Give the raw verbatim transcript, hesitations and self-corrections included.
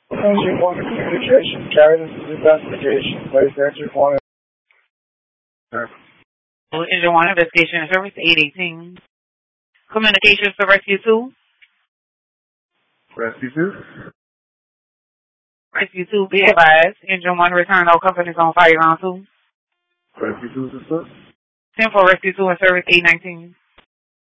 Engine one communication, guidance investigation, place engine one. Engine one investigation service eight eighteen. Communications to rescue two. Rescue two. Rescue two, be advised. Engine one return all companies on fire ground two. Rescue two is the ten for rescue two in service eight nineteen.